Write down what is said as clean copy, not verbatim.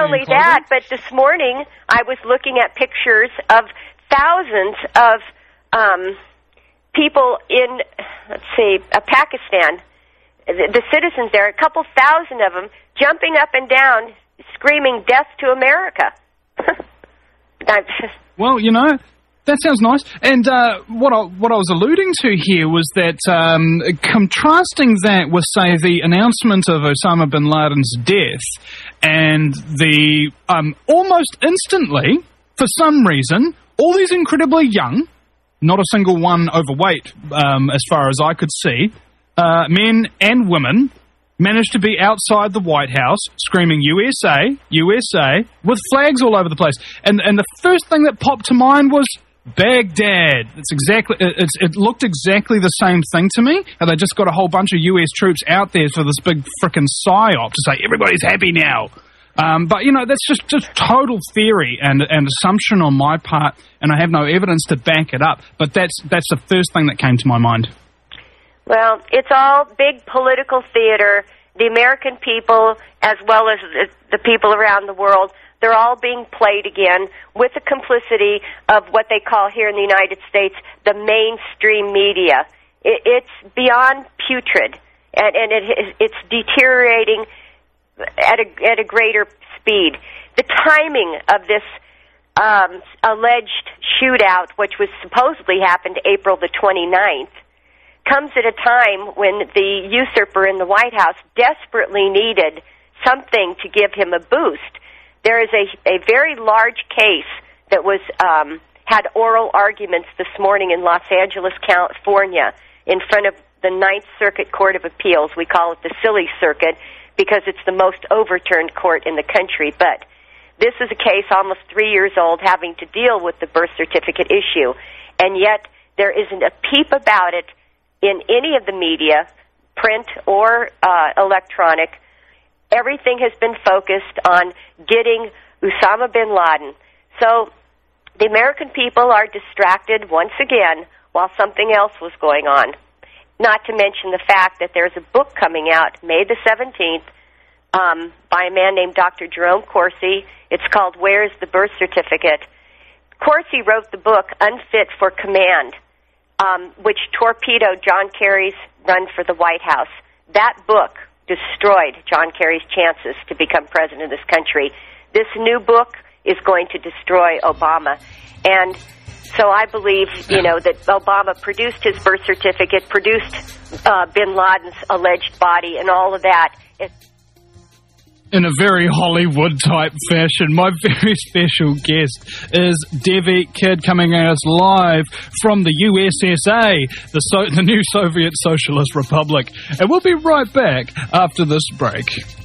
only that, but this morning I was looking at pictures of thousands of people in, let's see, Pakistan, the citizens there, a couple thousand of them, jumping up and down, screaming, "Death to America." Well, you know, that sounds nice. And what I was alluding to here was that contrasting that with, say, the announcement of Osama bin Laden's death and the almost instantly, for some reason, all these incredibly young, not a single one overweight as far as I could see, men and women managed to be outside the White House screaming USA, USA, with flags all over the place. And the first thing that popped to mind was Baghdad. It looked exactly the same thing to me. And they just got a whole bunch of US troops out there for this big frickin' psyop to say everybody's happy now. But, you know, that's just total theory and assumption on my part, and I have no evidence to back it up. But that's the first thing that came to my mind. Well, it's all big political theater. The American people, as well as the people around the world, they're all being played again with the complicity of what they call here in the United States the mainstream media. It's beyond putrid, and it's deteriorating at a greater speed. The timing of this alleged shootout, which was supposedly happened April the 29th, comes at a time when the usurper in the White House desperately needed something to give him a boost. There is a very large case that was had oral arguments this morning in Los Angeles, California, in front of the Ninth Circuit Court of Appeals. We call it the Silly Circuit because it's the most overturned court in the country. But this is a case almost 3 years old having to deal with the birth certificate issue. And yet there isn't a peep about it in any of the media, print or electronic. Everything has been focused on getting Osama bin Laden. So the American people are distracted once again while something else was going on. Not to mention the fact that there's a book coming out May the 17th by a man named Dr. Jerome Corsi. It's called Where's the Birth Certificate? Corsi wrote the book Unfit for Command, which torpedoed John Kerry's run for the White House. That book destroyed John Kerry's chances to become president of this country. This new book is going to destroy Obama. And so I believe, you know, that Obama produced his birth certificate, produced bin Laden's alleged body, and all of that. In a very Hollywood-type fashion, my very special guest is Devi Kidd, coming at us live from the USSA, the new Soviet Socialist Republic. And we'll be right back after this break.